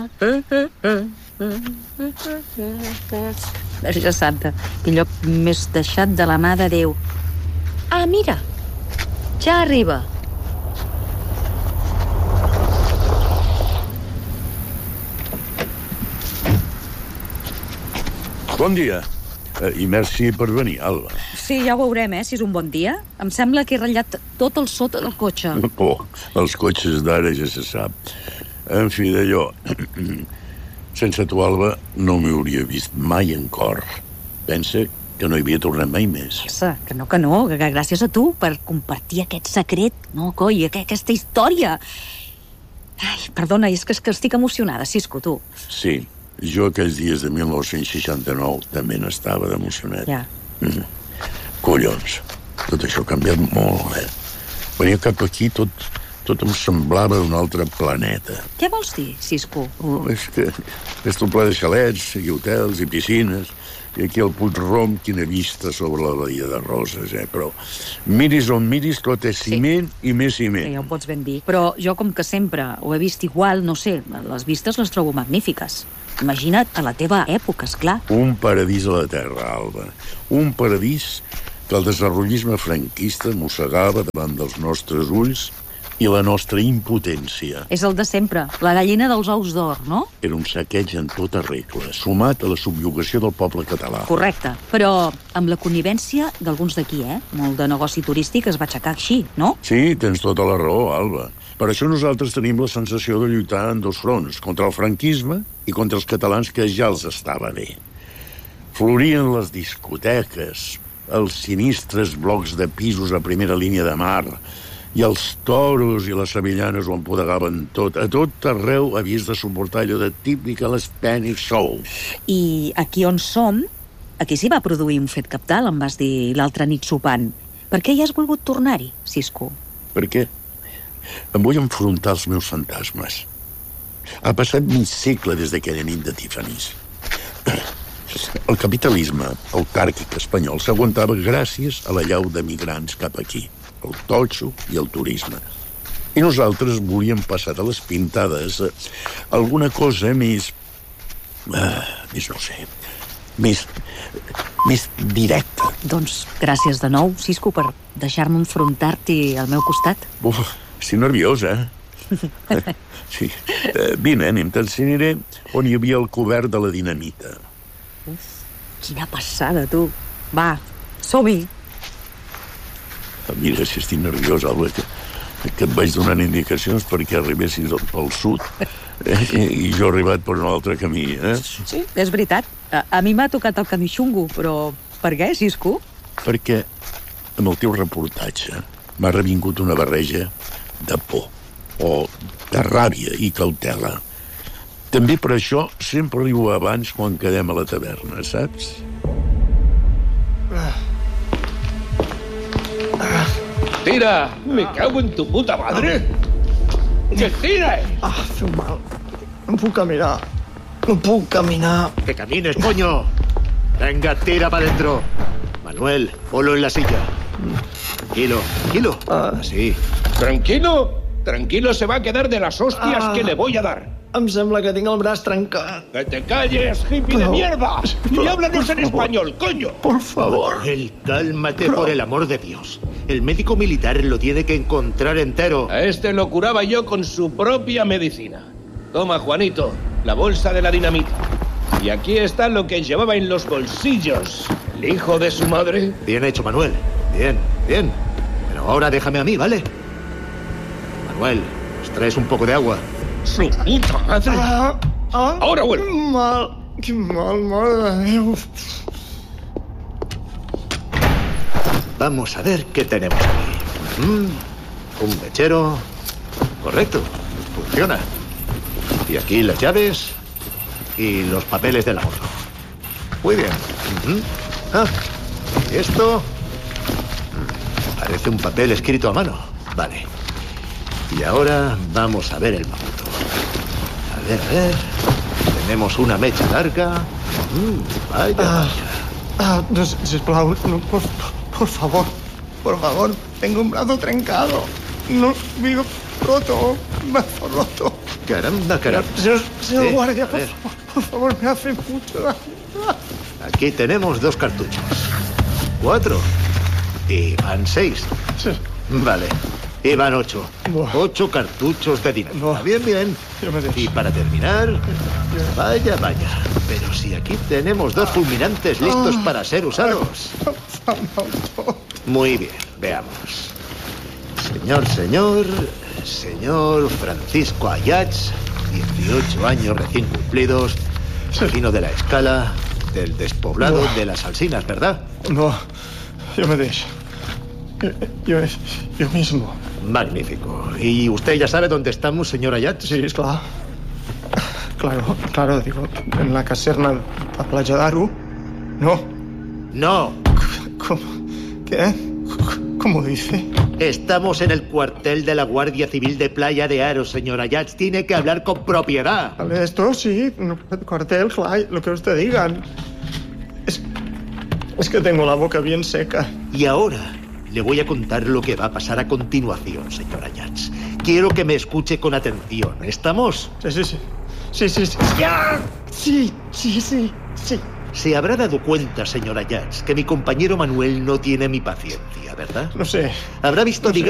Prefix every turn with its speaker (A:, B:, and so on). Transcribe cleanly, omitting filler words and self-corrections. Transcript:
A: Verge Santa, quin lloc més deixat de la mà de Déu. Ah, mira, ja arriba.
B: Bon dia. I merci per venir, Alba.
A: Sí, ja ho veurem, si és un bon dia. Em sembla que he ratllat tot el sota del cotxe.
B: Oh, els cotxes d'ara ja se sap. En fi, d'allò... Sense tu, Alba, no m'hi hauria vist mai en cor. Pensa que no hi havia tornat mai més.
A: Que no, que gràcies a tu per compartir aquest secret, no, coi, aquesta història. Ai, perdona, és que estic emocionada, Cisco, tu.
B: Sí, jo aquells dies de 1969 també n'estava d'emocionat.
A: Ja.
B: Collons, tot això ha canviat molt, Venia cap aquí, tot em semblava d'un altre planeta.
A: Què vols dir, Cisco?
B: És que és tot ple de xalets, i hotels, i piscines, i aquí al Puig-rom, quina vista sobre la Badia de Roses, Però miris on miris, tot és ciment i més ciment.
A: Sí, ja ho pots ben dir. Però jo, com que sempre ho he vist igual, no sé, les vistes les trobo magnífiques. Imagina't a la teva època, esclar.
B: Un paradís a la terra, Alba. Un paradís que el desenvolupisme franquista mossegava davant dels nostres ulls i la nostra impotència.
A: És el de sempre, la gallina dels ous d'or, no?
B: Era un saqueig en tota regla, sumat a la subjugació del poble català.
A: Correcte, però amb la connivència d'alguns d'aquí, Molt de negoci turístic es va aixecar així, no?
B: Sí, tens tota la raó, Alba. Per això nosaltres tenim la sensació de lluitar en dos fronts, contra el franquisme i contra els catalans, que ja els estava bé. Florien les discoteques, els sinistres blocs de pisos a primera línia de mar, i els toros i les sevillanes ho empodegaven tot. A tot arreu havies de suportar allò de típica l'Spanish Soul.
A: I aquí on som, aquí s'hi va produir un fet cabdal, em vas dir l'altra nit sopant. Per què hi has volgut tornar-hi, Cisco?
B: Per què? Em vull enfrontar als meus fantasmes. Ha passat mig segle des d'aquella nit de Tiffany's. El capitalisme autàrquic espanyol s'aguantava gràcies a la llau de migrants cap aquí, el totxo i el turisme. I nosaltres volíem passar de les pintades a alguna cosa més no sé, més directa.
A: Doncs gràcies de nou, Cisco, per deixar-me enfrontar-t'hi al meu costat.
B: Estic nerviós, Sí. Vine, anem, t'ensenyaré on hi havia el cobert de la dinamita.
A: Quina passada, tu. Va, som-hi.
B: Mira, si estic nerviós, Alba, que et vaig donant indicacions perquè arribessis pel sud i jo he arribat per un altre camí,
A: Sí, és veritat. A mi m'ha tocat el camí xungo, però per què, Cisco?
B: Perquè amb el teu reportatge m'ha revingut una barreja de por o de ràbia i cautela. També per això sempre arribo abans quan quedem a la taverna, saps?
C: ¡Tira! ¡Me cago en tu puta madre! ¡Que tira!
D: Feu mal. No puc caminar. No puc caminar.
E: ¡Que camines, coño! Venga, tira para adentro. Manuel, ponlo en la silla. Tranquilo. Así.
C: ¿Tranquilo? Tranquilo se va a quedar de las hostias que le voy a dar.
D: Em sembla que tinc el braç trencat.
C: ¡Que te calles, hippie de mierda! ¡Y háblanos en español, coño!
D: Por favor.
E: Manuel, cálmate por el amor de Dios. El médico militar lo tiene que encontrar entero.
C: A este lo curaba yo con su propia medicina. Toma, Juanito, la bolsa de la dinamita. Y aquí está lo que llevaba en los bolsillos. El hijo de su madre.
E: Bien hecho, Manuel. Bien. Pero ahora déjame a mí, ¿vale? Manuel, ¿nos traes un poco de agua?
C: ¡Su puta madre! Ahora vuelvo.
D: Qué mal, madre de Dios.
E: Vamos a ver qué tenemos aquí. Un mechero. Correcto. Funciona. Y aquí las llaves y los papeles del ahorro. Muy bien. ¿Y esto? Parece un papel escrito a mano. Vale. Y ahora vamos a ver el mamuto. A ver. Tenemos una mecha larga. Vaya.
D: Sisplau, no, por favor, tengo un brazo trencado. No, vivo roto, brazo roto.
E: Caramba, caramba.
D: Señor guardia,
E: a ver.
D: por favor, me hace mucho daño.
E: Aquí tenemos 2 cartuchos. 4. Y van 6.
D: Sí.
E: Vale. Y van 8.
D: Buah.
E: 8 cartuchos de dinamita.
D: Buah.
E: Bien, bien.
D: Yo me dejo.
E: Y para terminar... Vaya, vaya. Pero si aquí tenemos 2 fulminantes listos para ser usados. Muy bien, veamos. Señor Francisco Ayats, 18 años recién cumplidos, vecino de la Escala, del despoblado
D: Buah.
E: de las Alsinas, ¿verdad?
D: No, yo me dejo. Yo mismo.
E: Magnífico. ¿Y usted ya sabe dónde estamos, señor Ayats?
D: Sí, claro. Claro, digo, en la caserna de la Playa d'Aro. No.
E: No.
D: ¿Cómo? ¿Qué? ¿Cómo dice?
E: Estamos en el cuartel de la Guardia Civil de Playa de Aro, señor Ayats. Tiene que hablar con propiedad.
D: Vale, esto sí, cuartel, claro, lo que usted diga. Es que tengo la boca bien seca.
E: Y ahora le voy a contar lo que va a pasar a continuación, señor Ayats. Quiero que me escuche con atención. ¿Estamos?
D: Sí. ¡Ya! Sí.
E: Se habrá dado cuenta, señor Ayats, que mi compañero Manuel no tiene mi paciencia, ¿verdad?
D: No sé.
E: Habrá visto,
D: No sé.